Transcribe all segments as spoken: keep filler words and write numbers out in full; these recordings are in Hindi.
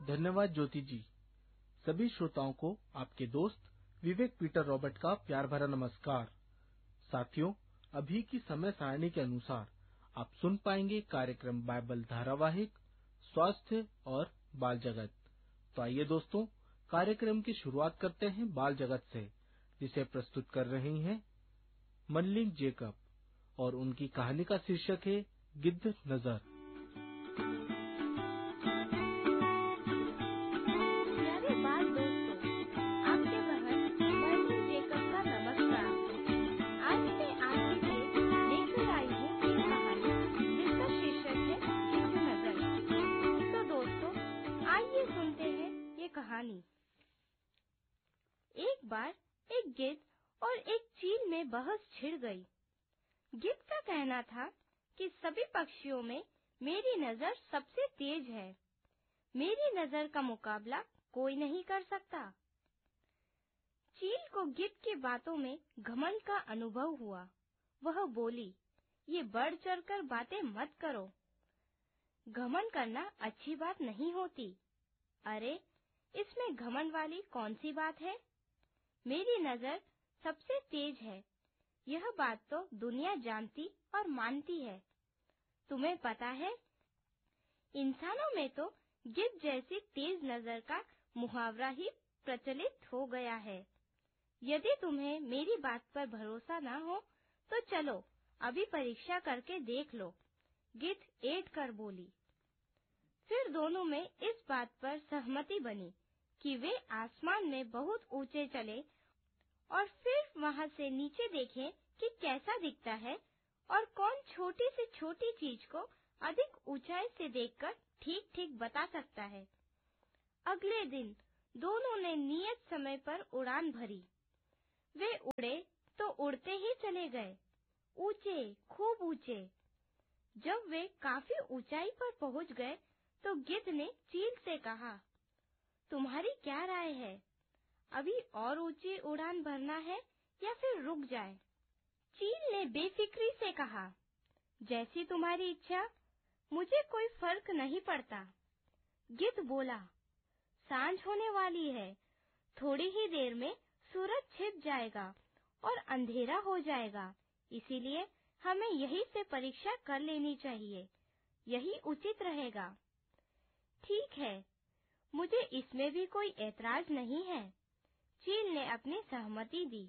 धन्यवाद ज्योति जी। सभी श्रोताओं को आपके दोस्त विवेक पीटर रॉबर्ट का प्यार भरा नमस्कार। साथियों, अभी की समय सारणी के अनुसार आप सुन पाएंगे कार्यक्रम बाइबल धारावाहिक स्वास्थ्य और बाल जगत। तो आइए दोस्तों, कार्यक्रम की शुरुआत करते हैं बाल जगत से, जिसे प्रस्तुत कर रही हैं मनलिंग जेकब, और उनकी कहानी का शीर्षक है गिद्ध नजर। प्यारे बाल दोस्तों, आपके बहन मनलिंग जेकब का नमस्कार। आज मैं आपके लिए लेकर आई हूँ एक कहानी जिसका शीर्षक है गिद्ध नजर। तो दोस्तों, आइए सुनते हैं ये कहानी। एक बार एक गिद्ध और एक चील में बहस छिड़ गई। गिद्ध का कहना था कि सभी पक्षियों में मेरी नजर सबसे तेज है, मेरी नजर का मुकाबला कोई नहीं कर सकता। चील को गिद्ध की बातों में घमंड का अनुभव हुआ। वह बोली, ये बढ़ चढ़कर बातें मत करो, घमंड करना अच्छी बात नहीं होती। अरे, इसमें घमंड वाली कौन सी बात है? मेरी नजर सबसे तेज है, यह बात तो दुनिया जानती और मानती है। तुम्हें पता है, इंसानों में तो गिद्ध जैसी तेज नजर का मुहावरा ही प्रचलित हो गया है। यदि तुम्हें मेरी बात पर भरोसा ना हो तो चलो अभी परीक्षा करके देख लो, गिद्ध ऐंठ कर बोली। फिर दोनों में इस बात पर सहमति बनी कि वे आसमान में बहुत ऊंचे चले और फिर वहां से नीचे देखें कि कैसा दिखता है और कौन छोटी से छोटी चीज को अधिक ऊंचाई से देखकर ठीक ठीक बता सकता है। अगले दिन दोनों ने नियत समय पर उड़ान भरी। वे उड़े तो उड़ते ही चले गए, ऊंचे, खूब ऊंचे। जब वे काफी ऊंचाई पर पहुंच गए तो गिद्ध ने चील से कहा, तुम्हारी क्या राय है? अभी और ऊंची उड़ान भरना है या फिर रुक जाए? चील ने बेफिक्री से कहा, जैसी तुम्हारी इच्छा, मुझे कोई फर्क नहीं पड़ता। गिद्ध बोला, सांझ होने वाली है, थोड़ी ही देर में सूरज छिप जाएगा और अंधेरा हो जाएगा, इसीलिए हमें यहीं से परीक्षा कर लेनी चाहिए, यही उचित रहेगा। ठीक है, मुझे इसमें भी कोई ऐतराज नहीं है, चील ने अपनी सहमति दी।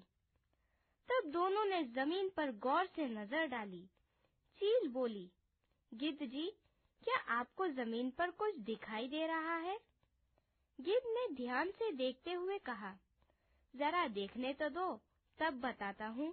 तब दोनों ने जमीन पर गौर से नजर डाली। चील बोली, गिद्ध जी, क्या आपको जमीन पर कुछ दिखाई दे रहा है? गिद्ध ने ध्यान से देखते हुए कहा, जरा देखने तो दो, तब बताता हूँ।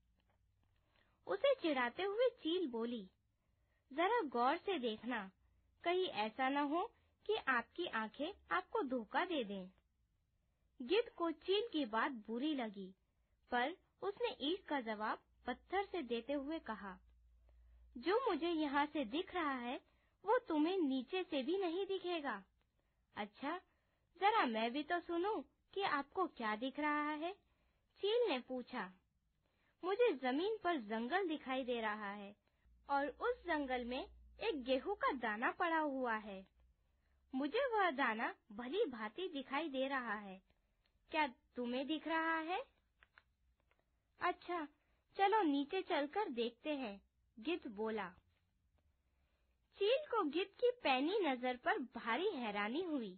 उसे चिढ़ाते हुए चील बोली, जरा गौर से देखना, कहीं ऐसा न हो कि आपकी आंखें आपको धोखा दे दें। गिद्ध को चील की बात बुरी लगी, पर उसने ईंट का जवाब पत्थर से देते हुए कहा, जो मुझे यहाँ से दिख रहा है वो तुम्हें नीचे से भी नहीं दिखेगा। अच्छा, जरा मैं भी तो सुनूं कि आपको क्या दिख रहा है? चील ने पूछा। मुझे जमीन पर जंगल दिखाई दे रहा है और उस जंगल में एक गेहूं का दाना पड़ा हुआ है। मुझे वह दाना भली भांति दिखाई दे रहा है, क्या तुम्हें दिख रहा है? अच्छा, चलो नीचे चलकर देखते हैं, गिद्ध बोला। चील को गिद्ध की पैनी नजर पर भारी हैरानी हुई।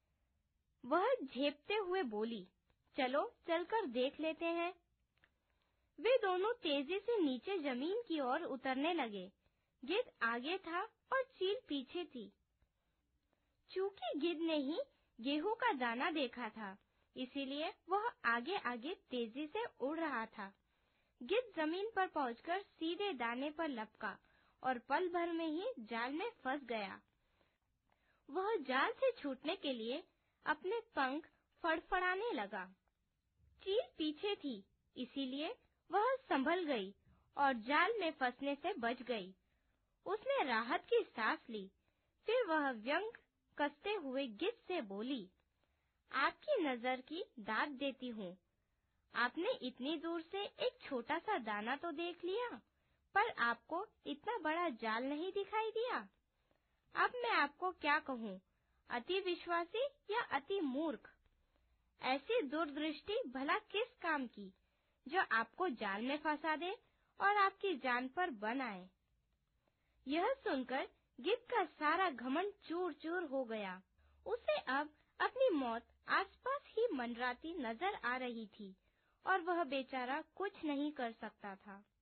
वह झेपते हुए बोली, चलो चलकर देख लेते हैं। वे दोनों तेजी से नीचे जमीन की ओर उतरने लगे। गिद्ध आगे था और चील पीछे थी। चूंकि गिद्ध ने ही गेहूं का दाना देखा था, इसीलिए वह आगे आगे तेजी से उड़ रहा था। गिद्ध जमीन पर पहुंचकर सीधे दाने पर लपका और पल भर में ही जाल में फंस गया। वह जाल से छूटने के लिए अपने पंख फड़फड़ाने लगा। चील पीछे थी, इसीलिए वह संभल गई और जाल में फंसने से बच गई। उसने राहत की सांस ली। फिर वह व्यंग कसते हुए गिद्ध से बोली, आपकी नजर की दाद देती हूँ। आपने इतनी दूर से एक छोटा सा दाना तो देख लिया, पर आपको इतना बड़ा जाल नहीं दिखाई दिया। अब मैं आपको क्या कहूँ, अति विश्वासी या अति मूर्ख? ऐसी दूरदृष्टि भला किस काम की, जो आपको जाल में फंसा दे और आपकी जान पर बन आए। यह सुनकर गिद्ध का सारा घमंड चूर चूर हो गया। उसे अब अपनी मौत आसपास ही मंडराती नजर आ रही थी और वह बेचारा कुछ नहीं कर सकता था।